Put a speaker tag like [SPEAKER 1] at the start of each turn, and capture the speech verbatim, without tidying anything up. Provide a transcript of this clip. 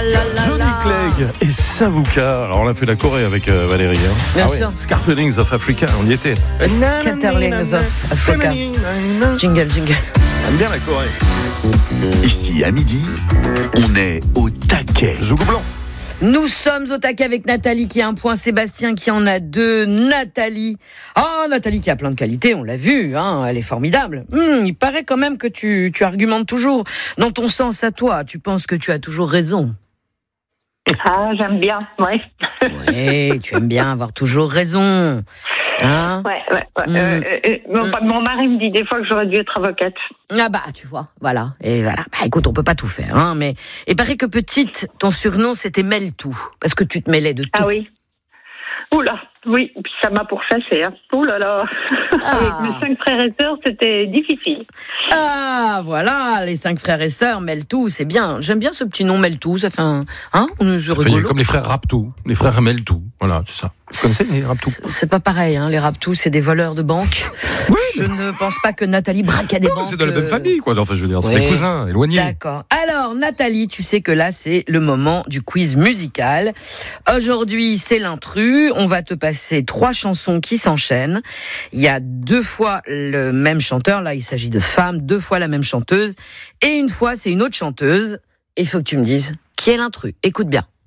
[SPEAKER 1] la la la.
[SPEAKER 2] Johnny Clegg et Savuka. Alors on a fait la Corée avec euh, Valérie. Hein.
[SPEAKER 1] Bien
[SPEAKER 2] ah
[SPEAKER 1] sûr.
[SPEAKER 2] Oui. Scatterlings of Africa, on y était.
[SPEAKER 1] Scatterlings of Africa. Jingle, jingle.
[SPEAKER 2] J'aime bien la Corée.
[SPEAKER 3] Ici, à midi, on est au taquet.
[SPEAKER 2] Zougou blanc.
[SPEAKER 1] Nous sommes au taquet avec Nathalie qui a un point, Sébastien qui en a deux. Nathalie. Oh, Nathalie qui a plein de qualités, on l'a vu, hein, elle est formidable. Hum, il paraît quand même que tu, tu argumentes toujours dans ton sens à toi. Tu penses que tu as toujours raison.
[SPEAKER 4] Ah, j'aime bien, ouais.
[SPEAKER 1] Oui, tu aimes bien avoir toujours raison. Hein?
[SPEAKER 4] Ouais, ouais, ouais.
[SPEAKER 1] Mmh.
[SPEAKER 4] Euh, euh, mon,
[SPEAKER 1] Mmh.
[SPEAKER 4] mon mari me dit des fois que j'aurais dû être avocate.
[SPEAKER 1] Ah bah, tu vois, voilà. Et voilà. Bah écoute, on peut pas tout faire, hein, mais il paraît que petite, ton surnom c'était Mêle-tout, parce que tu te mêlais de tout.
[SPEAKER 4] Ah oui. Oula, oui, puis ça m'a pourchassé. Hein. Ouh là là.
[SPEAKER 1] Ah.
[SPEAKER 4] Avec mes cinq frères et sœurs, c'était difficile.
[SPEAKER 1] Ah, voilà, les cinq frères et sœurs, Mêle-tout, c'est bien. J'aime bien ce petit nom Mêle-tout, ça fait un... Hein, je
[SPEAKER 2] Enfin,
[SPEAKER 1] rigolo.
[SPEAKER 2] comme les frères Raptou, les frères Meltou. Voilà, c'est ça. Vous connaissez les Raptou?
[SPEAKER 1] C'est pas pareil, hein, les Raptou, c'est des voleurs de banque.
[SPEAKER 2] Oui,
[SPEAKER 1] Je ne pense pas que Nathalie braque à des
[SPEAKER 2] non,
[SPEAKER 1] banques.
[SPEAKER 2] c'est dans la même
[SPEAKER 1] euh,
[SPEAKER 2] famille, quoi. Enfin, je veux dire, c'est
[SPEAKER 1] ouais.
[SPEAKER 2] des cousins éloignés.
[SPEAKER 1] D'accord. Alors, Nathalie, tu sais que là, c'est le moment du quiz musical. Aujourd'hui, c'est l'intrus. On va te passer trois chansons qui s'enchaînent. Il y a deux fois le même chanteur. Là, il s'agit de femmes. Deux fois la même chanteuse. Et une fois, c'est une autre chanteuse. Il faut que tu me dises qui est l'intrus. Écoute bien.